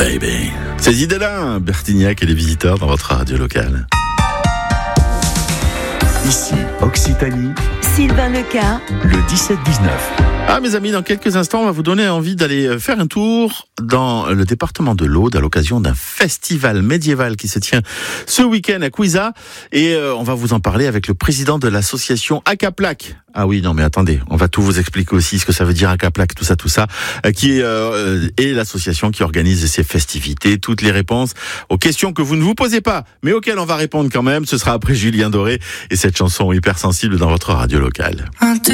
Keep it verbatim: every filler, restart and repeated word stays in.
baby. Ces idées-là, Bertignac et les visiteurs dans votre radio locale. Ici, Occitanie, Sylvain Leca, le dix-sept dix-neuf. Ah, mes amis, dans quelques instants, on va vous donner envie d'aller faire un tour dans le département de l'Aude à l'occasion d'un festival médiéval qui se tient ce week-end à Cuisa. Et euh, on va vous en parler avec le président de l'association Acaplac. Ah oui, non mais attendez, on va tout vous expliquer aussi ce que ça veut dire Acaplac, tout ça, tout ça, euh, qui est, euh, est l'association qui organise ces festivités. Toutes les réponses aux questions que vous ne vous posez pas, mais auxquelles on va répondre quand même, ce sera après Julien Doré et cette chanson hyper sensible dans votre radio locale.